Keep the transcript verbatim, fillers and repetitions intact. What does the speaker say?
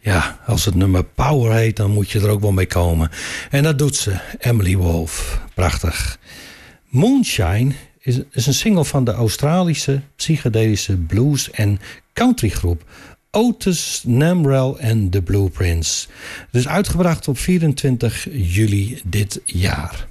Ja, als het nummer Power heet, dan moet je er ook wel mee komen. En dat doet ze, Emily Wolf. Prachtig. Moonshine is, is een single van de Australische psychedelische blues- en countrygroep Otis Namrell en The Blueprints. Het is uitgebracht op vierentwintig juli dit jaar.